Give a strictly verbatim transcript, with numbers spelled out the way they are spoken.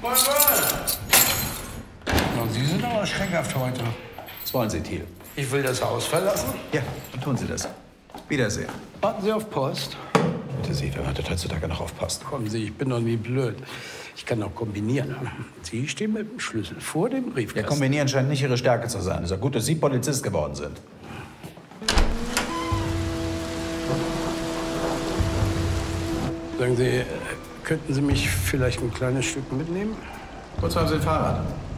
Moin, moin. Sie sind aber schreckhaft heute. Was wollen Sie, Thiel? Ich will das Haus verlassen. Ja, dann tun Sie das. Wiedersehen. Warten Sie auf Post. Bitte Sie, wer wartet heutzutage noch auf Post? Kommen Sie, ich bin doch nie blöd. Ich kann doch kombinieren. Sie stehen mit dem Schlüssel vor dem Briefkasten. Ja, kombinieren scheint nicht Ihre Stärke zu sein. Es ist ja gut, dass Sie Polizist geworden sind. Sagen Sie, könnten Sie mich vielleicht ein kleines Stück mitnehmen? Wozu haben Sie ein Fahrrad?